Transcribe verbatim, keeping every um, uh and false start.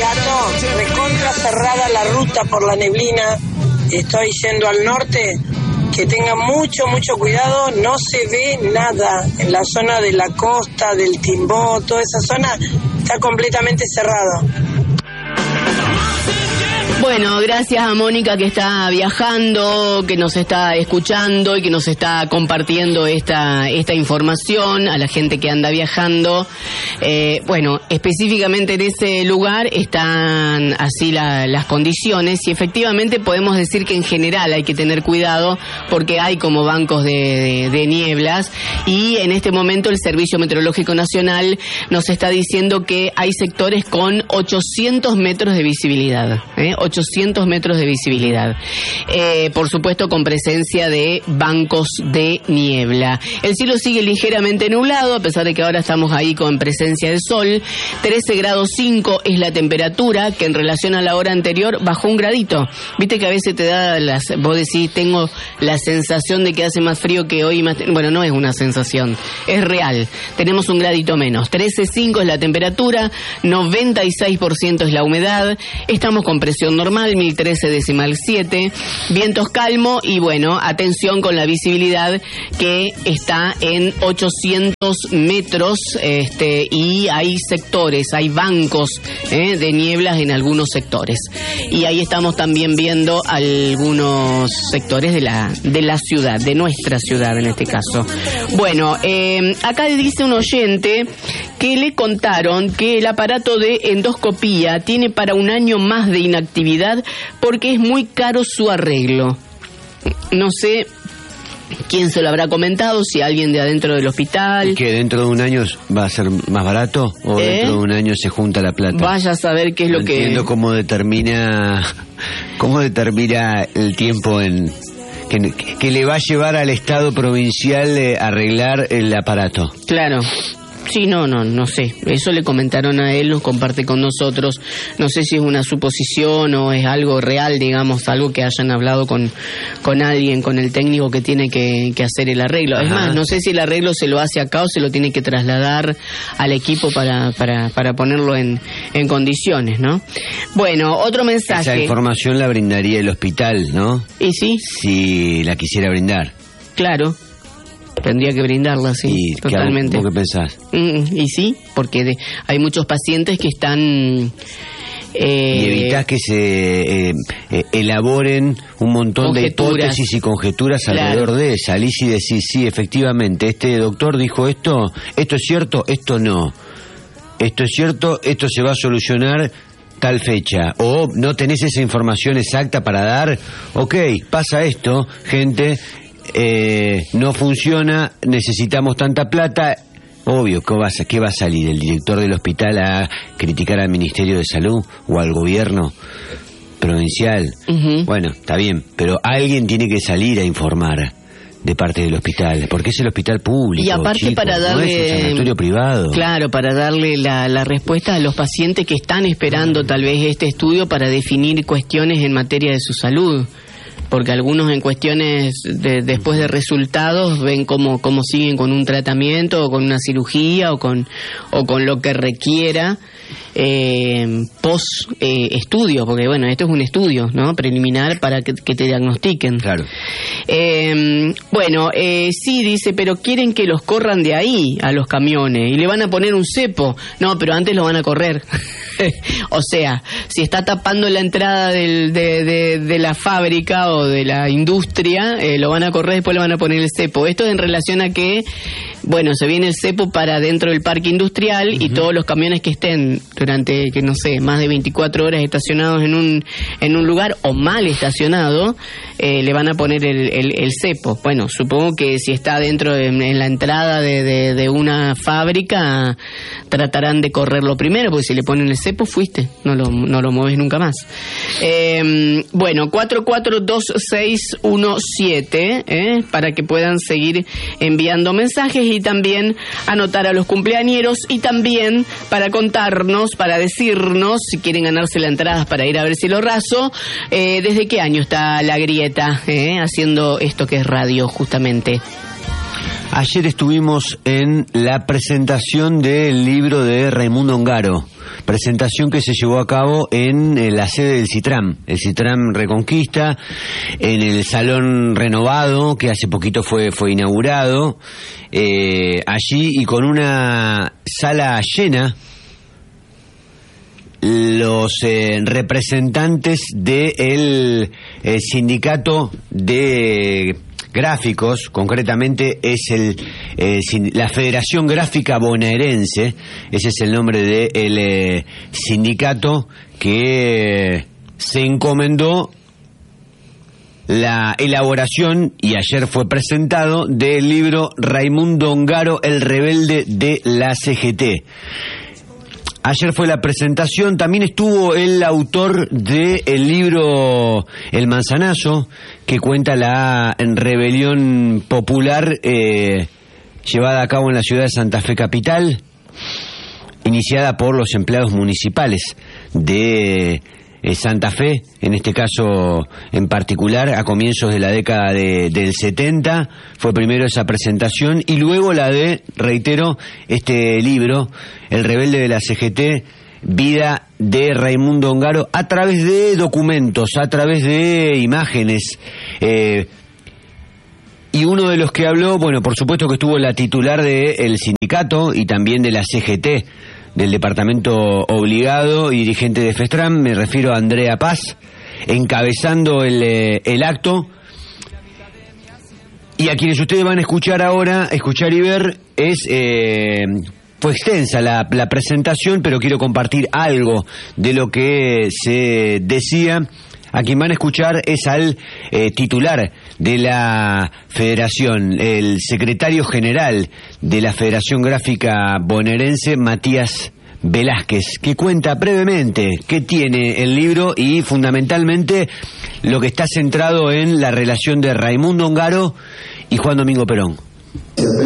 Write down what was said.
Gato, recontra cerrada la ruta por la neblina, estoy yendo al norte, que tengan mucho, mucho cuidado, no se ve nada en la zona de la costa, del Timbó, toda esa zona está completamente cerrado. Bueno, gracias a Mónica que está viajando, que nos está escuchando y que nos está compartiendo esta esta información, a la gente que anda viajando. Eh, bueno, específicamente en ese lugar están así la, las condiciones y efectivamente podemos decir que en general hay que tener cuidado porque hay como bancos de, de, de nieblas y en este momento el Servicio Meteorológico Nacional nos está diciendo que hay sectores con ochocientos metros de visibilidad, ¿eh? ochocientos metros de visibilidad. Eh, por supuesto, con presencia de bancos de niebla. El cielo sigue ligeramente nublado, a pesar de que ahora estamos ahí con presencia de sol. trece grados cinco es la temperatura, que en relación a la hora anterior bajó un gradito. Viste que a veces te da las... Vos decís, tengo la sensación de que hace más frío que hoy. Más, bueno, no es una sensación, es real. Tenemos un gradito menos. trece cinco es la temperatura, noventa y seis por ciento es la humedad. Estamos con presión normal, mil trece decimal siete, vientos calmo y bueno, atención con la visibilidad que está en ochocientos metros este, y hay sectores, hay bancos eh, de nieblas en algunos sectores. Y ahí estamos también viendo algunos sectores de la, de la ciudad, de nuestra ciudad en este caso. Bueno, eh, acá dice un oyente que le contaron que el aparato de endoscopía tiene para un año más de inactividad porque es muy caro su arreglo. No sé quién se lo habrá comentado, si alguien de adentro del hospital. ¿Y que dentro de un año va a ser más barato o ¿Eh? dentro de un año se junta la plata? Vaya a saber qué es no lo que... entiendo cómo determina, cómo determina el tiempo en... Que, que le va a llevar al Estado provincial eh, arreglar el aparato. Claro. Sí, no, no, no sé. Eso le comentaron a él, nos comparte con nosotros. No sé si es una suposición o es algo real, digamos, algo que hayan hablado con, con alguien, con el técnico que tiene que, que hacer el arreglo. Ajá. Es más, no sé si el arreglo se lo hace acá o se lo tiene que trasladar al equipo para, para, para ponerlo en, en condiciones, ¿no? Bueno, otro mensaje. Esa información la brindaría el hospital, ¿no? ¿Y sí? Si la quisiera brindar. Claro. Tendría que brindarla, sí, ¿Y totalmente. ¿Vos qué pensás? Mm, y sí, porque de, hay muchos pacientes que están... Eh, y evitás que se eh, eh, elaboren un montón de hipótesis y conjeturas alrededor claro. de salís y decís, sí, efectivamente, este doctor dijo esto, esto es cierto, esto no. Esto es cierto, esto se va a solucionar tal fecha. O no tenés esa información exacta para dar, ok, pasa esto, gente... Eh, no funciona, necesitamos tanta plata. Obvio, ¿qué va, a, ¿qué va a salir? ¿El director del hospital a criticar al Ministerio de Salud o al gobierno provincial? Uh-huh. Bueno, está bien, pero alguien tiene que salir a informar de parte del hospital, porque es el hospital público. Y aparte, chicos, para darle... no es un sanatorio privado. Claro, para darle la, la respuesta a los pacientes que están esperando tal vez este estudio para definir cuestiones en materia de su salud. Porque algunos en cuestiones de, después de resultados ven cómo, cómo siguen con un tratamiento o con una cirugía o con, o con lo que requiera eh, post eh, estudio, porque bueno, esto es un estudio, ¿no? Preliminar para que, que te diagnostiquen. Claro. Eh, bueno, eh, sí, dice, pero quieren que los corran de ahí a los camiones y le van a poner un cepo. No, pero antes lo van a correr. O sea, si está tapando la entrada del, de, de, de la fábrica o de la industria, eh, lo van a correr, después le van a poner el cepo. Esto es en relación a que, bueno, se viene el cepo para dentro del parque industrial uh-huh. y todos los camiones que estén durante, que no sé, más de veinticuatro horas estacionados en un en un lugar o mal estacionado, eh, le van a poner el, el, el cepo. Bueno, supongo que si está dentro de, en la entrada de, de, de una fábrica, tratarán de correrlo primero, porque si le ponen el cepo, fuiste, no lo, no lo mueves nunca más. Eh, bueno, cuatro cuatro dos seis uno siete, eh, para que puedan seguir enviando mensajes y también anotar a los cumpleañeros y también para contarnos, para decirnos si quieren ganarse las entradas para ir a ver Cielo Raso, eh, desde qué año está La Grieta eh, haciendo esto que es radio justamente. Ayer estuvimos en la presentación del libro de Raimundo Ongaro, presentación que se llevó a cabo en la sede del Citram, el Citram Reconquista, en el salón renovado que hace poquito fue fue inaugurado, eh, allí, y con una sala llena. Los eh, representantes del eh, sindicato de gráficos, concretamente es el eh, sin, la Federación Gráfica Bonaerense, ese es el nombre del eh, sindicato que eh, se encomendó la elaboración, y ayer fue presentado, del libro Raimundo Ongaro, el rebelde de la C G T. Ayer fue la presentación, también estuvo el autor del libro El Manzanazo, que cuenta la rebelión popular eh, llevada a cabo en la ciudad de Santa Fe capital, iniciada por los empleados municipales de eh, Santa Fe, en este caso en particular, a comienzos de la década de, del setenta, fue primero esa presentación, y luego la de, reitero, este libro, El rebelde de la C G T, vida de Raimundo Ongaro, a través de documentos, a través de imágenes. Eh, y uno de los que habló, bueno, por supuesto que estuvo la titular del sindicato y también de la C G T, del departamento obligado y dirigente de FESTRAM, me refiero a Andrea Paz, encabezando el, el acto. Y a quienes ustedes van a escuchar ahora, escuchar y ver, es eh, fue extensa la, la presentación, pero quiero compartir algo de lo que se decía. A quien van a escuchar es al eh, titular de la federación, el secretario general de la Federación Gráfica Bonaerense, Matías Velázquez, que cuenta brevemente qué tiene el libro y fundamentalmente lo que está centrado en la relación de Raimundo Ongaro y Juan Domingo Perón.